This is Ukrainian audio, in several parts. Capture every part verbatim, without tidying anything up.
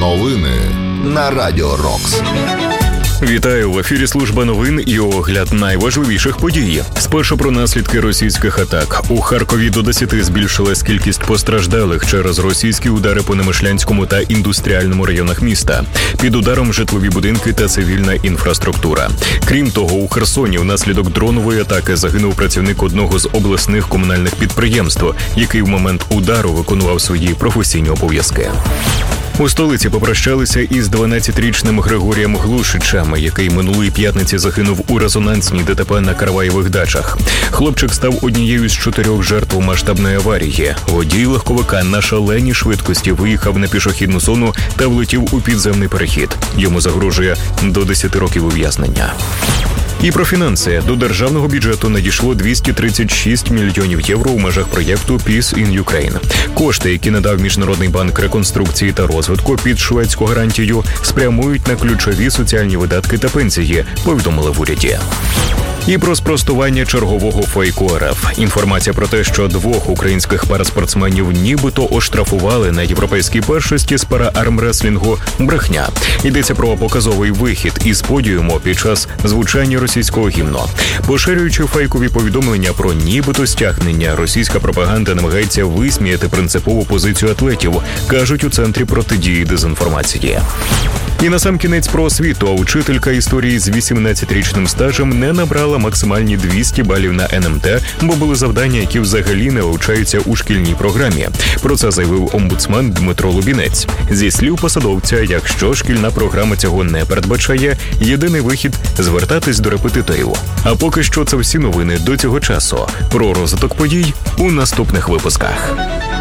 Новини на Радіо Рокс. Вітаю! В ефірі служба новин і огляд найважливіших подій. Спершу про наслідки російських атак. У Харкові до десяти збільшилась кількість постраждалих через російські удари по Немишлянському та індустріальному районах міста. Під ударом житлові будинки та цивільна інфраструктура. Крім того, у Херсоні внаслідок дронової атаки загинув працівник одного з обласних комунальних підприємств, який в момент удару виконував свої професійні обов'язки. У столиці попрощалися із дванадцятирічним Григорієм Глушичем, який минулої п'ятниці загинув у резонансній ДТП на Караваєвих дачах. Хлопчик став однією з чотирьох жертв масштабної аварії. Водій легковика на шаленій швидкості виїхав на пішохідну зону та влетів у підземний перехід. Йому загрожує до десяти років ув'язнення. І про фінанси. До державного бюджету надійшло двісті тридцять шість мільйонів євро у межах проєкту Peace in Ukraine. Кошти, які надав Міжнародний банк реконструкції та розвитку під шведську гарантію, спрямують на ключові соціальні видатки та пенсії, повідомили в уряді. І про спростування чергового фейку РФ. Інформація про те, що двох українських параспортсменів нібито оштрафували на європейській першості з пара-армреслінгу – брехня. Йдеться про показовий вихід із подіуму під час звучання російського гімну. Поширюючи фейкові повідомлення про нібито стягнення, російська пропаганда намагається висміяти принципову позицію атлетів, кажуть у Центрі протидії дезінформації. І насамкінець про освіту. Учителька історії з вісімнадцятирічним стажем не набрала максимальні двісті балів на ен ем те, бо були завдання, які взагалі не вивчаються у шкільній програмі. Про це заявив омбудсмен Дмитро Лубінець. Зі слів посадовця, якщо шкільна програма цього не передбачає, єдиний вихід – звертатись до репетиторів. А поки що це всі новини до цього часу. Про розвиток подій у наступних випусках.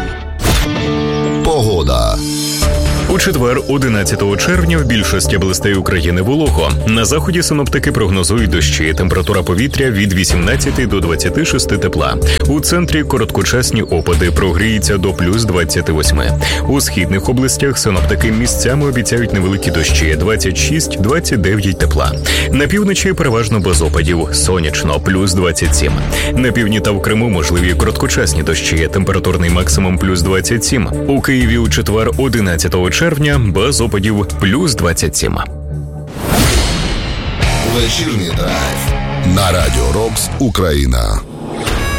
Погода. У четвер, одинадцятого червня, в більшості областей України волого. На заході синоптики прогнозують дощі. Температура повітря від вісімнадцяти до двадцяти шести тепла. У центрі короткочасні опади, прогріється до плюс двадцяти восьми. У східних областях синоптики місцями обіцяють невеликі дощі – двадцять шість - двадцять дев'ять тепла. На півночі переважно без опадів, сонячно – плюс двадцять сім. На півдні та в Криму можливі короткочасні дощі, температурний максимум – плюс двадцять сім. У Києві у четвер, одинадцятого червня, без опадів – плюс двадцять сім. Вечірній драйв на Радіо Рокс Україна.